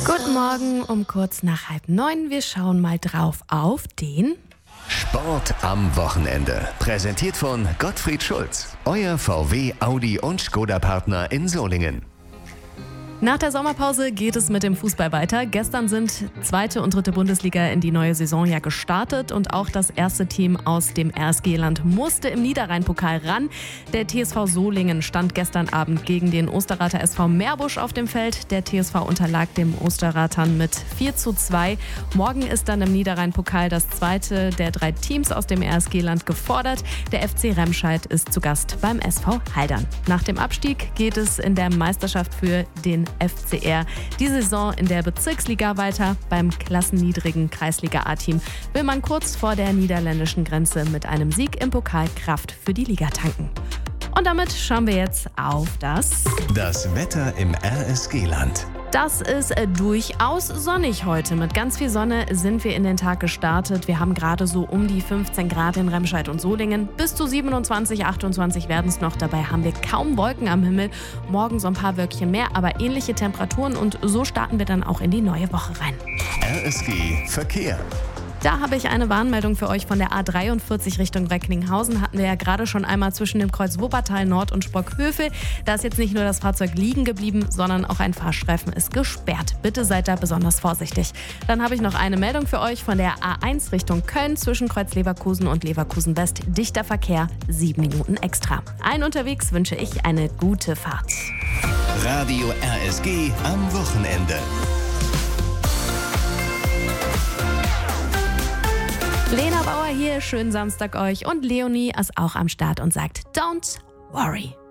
Guten Morgen um kurz nach 8:30. Wir schauen mal drauf auf den Sport am Wochenende. Präsentiert von Gottfried Schulz. Euer VW, Audi und Skoda-Partner in Solingen. Nach der Sommerpause geht es mit dem Fußball weiter. Gestern sind 2. und 3. Bundesliga in die neue Saison ja gestartet und auch das erste Team aus dem RSG-Land musste im Niederrhein-Pokal ran. Der TSV Solingen stand gestern Abend gegen den Osterrather SV Meerbusch auf dem Feld. Der TSV unterlag dem Osterrathern mit 4:2. Morgen ist dann im Niederrhein-Pokal das zweite der 3 Teams aus dem RSG-Land gefordert. Der FC Remscheid ist zu Gast beim SV Haldern. Nach dem Abstieg geht es in der Meisterschaft für den FCR die Saison in der Bezirksliga weiter. Beim klassenniedrigen Kreisliga-A-Team will man kurz vor der niederländischen Grenze mit einem Sieg im Pokal Kraft für die Liga tanken. Und damit schauen wir jetzt auf das Wetter im RSG-Land. Das ist durchaus sonnig heute. Mit ganz viel Sonne sind wir in den Tag gestartet. Wir haben gerade so um die 15 Grad in Remscheid und Solingen. Bis zu 27, 28 werden es noch. Dabei haben wir kaum Wolken am Himmel. Morgen so ein paar Wölkchen mehr, aber ähnliche Temperaturen. Und so starten wir dann auch in die neue Woche rein. RSG Verkehr. Da habe ich eine Warnmeldung für euch von der A43 Richtung Recklinghausen. Hatten wir ja gerade schon einmal zwischen dem Kreuz Wuppertal Nord und Sprockhövel. Da ist jetzt nicht nur das Fahrzeug liegen geblieben, sondern auch ein Fahrstreifen ist gesperrt. Bitte seid da besonders vorsichtig. Dann habe ich noch eine Meldung für euch von der A1 Richtung Köln zwischen Kreuz Leverkusen und Leverkusen West. Dichter Verkehr, 7 Minuten extra. Allen unterwegs wünsche ich eine gute Fahrt. Radio RSG am Wochenende. Lena Bauer hier, schönen Samstag euch und Leonie ist auch am Start und sagt Don't worry.